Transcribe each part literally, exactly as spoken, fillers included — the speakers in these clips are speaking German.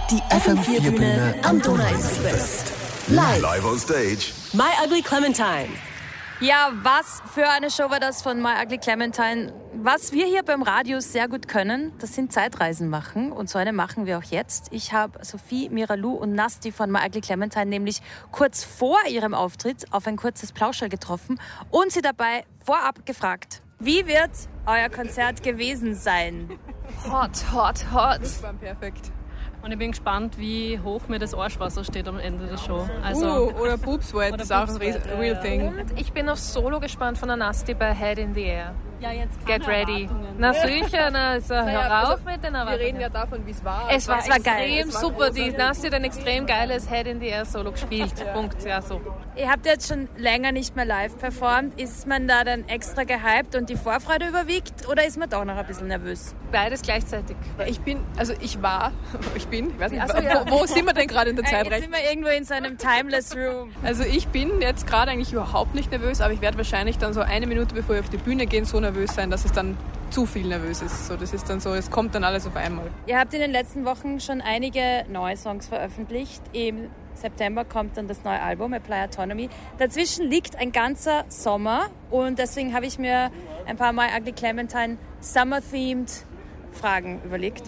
Die F M vier Bühne am Donauinselfest. Live. Live on stage. My Ugly Clementine. Ja, was für eine Show war das von My Ugly Clementine. Was wir hier beim Radio sehr gut können, das sind Zeitreisen machen. Und so eine machen wir auch jetzt. Ich habe Sophie, Mira-Lou und Nasti von My Ugly Clementine nämlich kurz vor ihrem Auftritt auf ein kurzes Plauschel getroffen und sie dabei vorab gefragt, wie wird euer Konzert gewesen sein? Hot, hot, hot. Das war perfekt. Und ich bin gespannt, wie hoch mir das Arschwasser steht am Ende der Show. Also, uh, oder Boobsweat, das ist auch ein real ja. thing. Und ich bin auf Solo gespannt von der Nasti bei Head in the Air. Ja, jetzt Get ready. Na sicher, na, also, hör Naja, auf also, mit den Wir Erwartungen. reden ja davon, wie es war. Es war, Es war extrem geil. Es war super. Die großartig. Nasti hat ein extrem geiles Head in the Air Solo gespielt. Punkt. Ja, so. Ihr habt jetzt schon länger nicht mehr live performt. Ist man da dann extra gehypt und die Vorfreude überwiegt oder ist man doch noch ein bisschen nervös? Beides gleichzeitig. Ich bin, also ich war, ich bin, ich weiß nicht, Ach so, wo, ja. wo sind wir denn gerade in der Äh, jetzt Zeitrechnung? sind wir irgendwo in so einem Timeless Room. Also ich bin jetzt gerade eigentlich überhaupt nicht nervös, aber ich werde wahrscheinlich dann so eine Minute bevor ich auf die Bühne gehe so nervös sein, dass es dann zu viel nervös ist. So, das ist dann so, es kommt dann alles auf einmal. Ihr habt in den letzten Wochen schon einige neue Songs veröffentlicht. Im September kommt dann das neue Album, Apply Autonomy. Dazwischen liegt ein ganzer Sommer und deswegen habe ich mir ein paar My Ugly Clementine Summer-themed Fragen überlegt.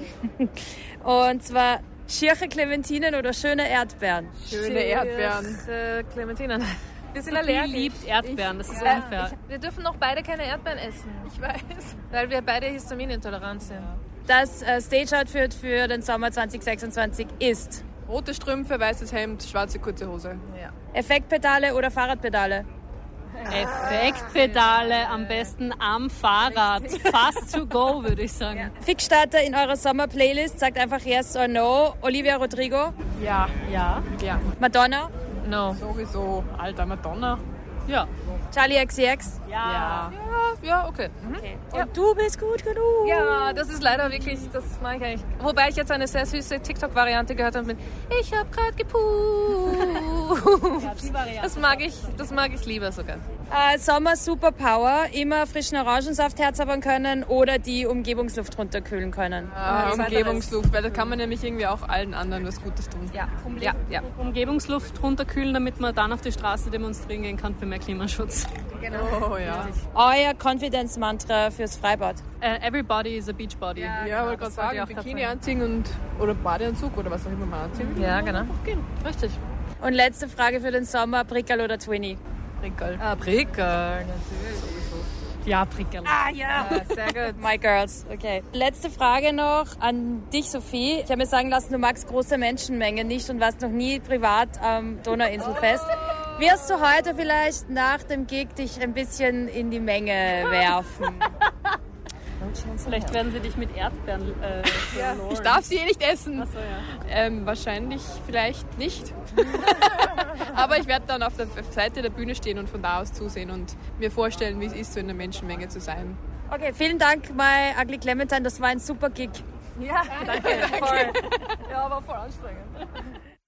Und zwar schirche Clementinen oder schöne Erdbeeren? Schöne Erdbeeren. Äh, Clementinen. Wir sind Sophie allergisch. liebt Erdbeeren, das ist Ja, unfair. ich, wir dürfen noch beide keine Erdbeeren essen. Ich weiß. Weil wir beide histaminintolerant sind. Das äh, Stage-Outfit für den Sommer zwanzig sechsundzwanzig ist Rote Strümpfe, weißes Hemd, schwarze kurze Hose. Ja. Effektpedale oder Fahrradpedale? Effektpedale am besten am Fahrrad. Fast to go, würde ich sagen. Fixstarter in eurer Sommer-Playlist, sagt einfach Yes or No. Olivia Rodrigo, Ja, Ja. ja. Madonna, No. Sowieso. Alter Madonna. Ja. Charlie X C X. Ja. Ja, ja, okay. Mhm. Okay. Und du bist gut genug. Ja, das ist leider wirklich, das mag ich eigentlich. Wobei ich jetzt eine sehr süße TikTok-Variante gehört habe mit Ich hab grad gepuppt. Das mag ich, das mag ich lieber sogar. Äh, Sommer Superpower, immer frischen Orangensaft herzaubern können oder die Umgebungsluft runterkühlen können. Ah, Umgebungsluft, weil da kann man nämlich irgendwie auch allen anderen was Gutes tun. Ja, ja, ja. Umgebungsluft runterkühlen, damit man dann auf die Straße demonstrieren gehen kann für mehr Klimaschutz. Oh ja. Euer Confidence-Mantra fürs Freibad. Uh, everybody is a beach body. Ja. Ja, wollte gerade das wollte ich sagen, auch Bikini grad anziehen und oder Badeanzug oder was auch immer man anziehen will. Ja, genau. Einfach gehen. Richtig. Und letzte Frage für den Sommer, Prickerl oder Twinny? Prickerl. Ah, Prickerl, natürlich. Ja, Prickerl. Ah ja. Ja, sehr gut. My girls, okay. Letzte Frage noch an dich, Sophie. Ich habe mir sagen lassen, du magst große Menschenmengen nicht und warst noch nie privat am Donauinselfest. Wirst du heute vielleicht nach dem Gig dich ein bisschen in die Menge werfen? Vielleicht werden sie dich mit Erdbeeren äh, verloren. Ich darf sie eh nicht essen. Achso, ja. Ähm, wahrscheinlich vielleicht nicht. Aber ich werde dann auf der Seite der Bühne stehen und von da aus zusehen und mir vorstellen, wie es ist, so in der Menschenmenge zu sein. Okay, vielen Dank, My Ugly Clementine. Das war ein super Gig. Ja, danke. Voll. Ja, aber voll anstrengend.